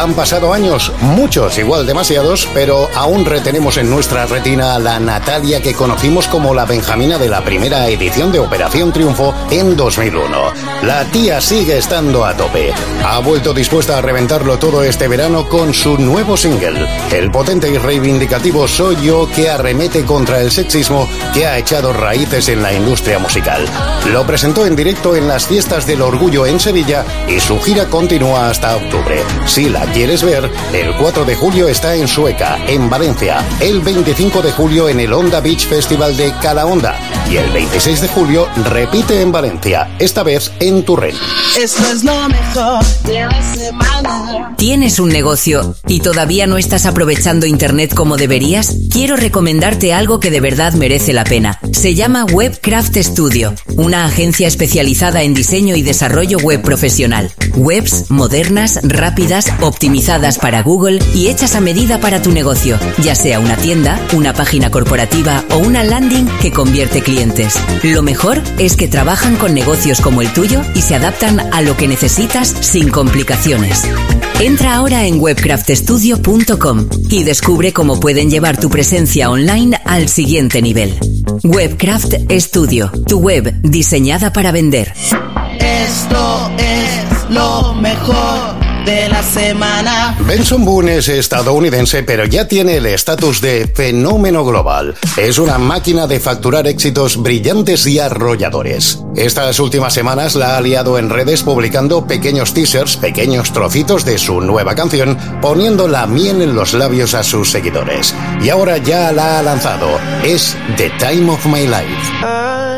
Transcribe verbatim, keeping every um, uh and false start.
Han pasado años, muchos, igual demasiados, pero aún retenemos en nuestra retina a la Natalia que conocimos como la Benjamina de la primera edición de Operación Triunfo en dos mil uno. La tía sigue estando a tope. Ha vuelto dispuesta a reventarlo todo este verano con su nuevo single, el potente y reivindicativo Soy Yo, que arremete contra el sexismo que ha echado raíces en la industria musical. Lo presentó en directo en las Fiestas del Orgullo en Sevilla y su gira continúa hasta octubre. Si la quieres ver, el cuatro de julio está en Sueca, en Valencia, el veinticinco de julio en el Onda Beach Festival de Calahonda y el veintiséis de julio repite en Valencia, esta vez en Turren. Esto es lo mejor de la semana. ¿Tienes un negocio y todavía no estás aprovechando Internet como deberías? Quiero recomendarte algo que de verdad merece la pena. Se llama Webcraft Studio, una agencia especializada en diseño y desarrollo web profesional. Webs modernas, rápidas, optimizadas para Google y hechas a medida para tu negocio, ya sea una tienda, una página corporativa o una landing que convierte clientes. Lo mejor es que trabajan con negocios como el tuyo y se adaptan a lo que necesitas sin complicaciones. Entra ahora en webcraft studio punto com y descubre cómo pueden llevar tu presencia online al siguiente nivel. Webcraft Studio, tu web diseñada para vender. Esto es lo mejor de la semana. Benson Boone es estadounidense, pero ya tiene el estatus de fenómeno global. Es una máquina de facturar éxitos brillantes y arrolladores. Estas últimas semanas la ha liado en redes publicando pequeños teasers, pequeños trocitos de su nueva canción, poniendo la miel en los labios a sus seguidores. Y ahora ya la ha lanzado. Es The Time of My Life.